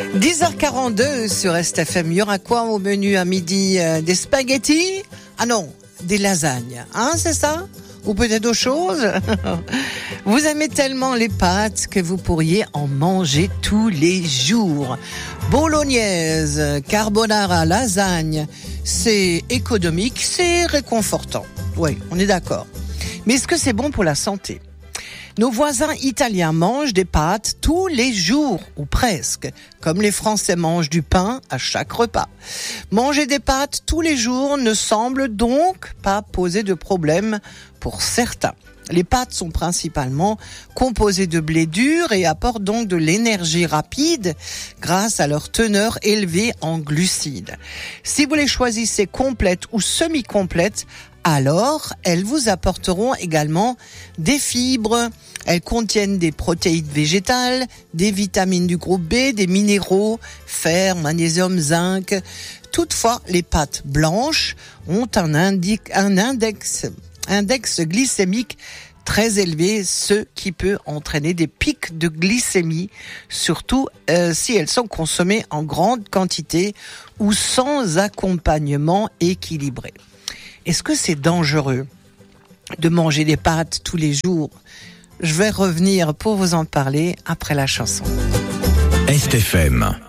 10h42 sur STFM. Il y aura quoi au menu à midi? Des spaghettis? Ah non, des lasagnes. Hein, c'est ça? Ou peut-être autre chose? Vous aimez tellement les pâtes que vous pourriez en manger tous les jours. Bolognaise, carbonara, lasagne, c'est économique, c'est réconfortant. Oui, on est d'accord. Mais est-ce que c'est bon pour la santé? Nos voisins italiens mangent des pâtes tous les jours, ou presque, comme les Français mangent du pain à chaque repas. Manger des pâtes tous les jours ne semble donc pas poser de problème pour certains. Les pâtes sont principalement composées de blé dur et apportent donc de l'énergie rapide grâce à leur teneur élevée en glucides. Si vous les choisissez complètes ou semi-complètes, alors elles vous apporteront également des fibres. Elles contiennent des protéines végétales, des vitamines du groupe B, des minéraux, fer, magnésium, zinc. Toutefois, les pâtes blanches ont un index glycémique très élevé, ce qui peut entraîner des pics de glycémie, surtout si elles sont consommées en grande quantité ou sans accompagnement équilibré. Est-ce que c'est dangereux de manger des pâtes tous les jours? Je vais revenir pour vous en parler après la chanson. STFM.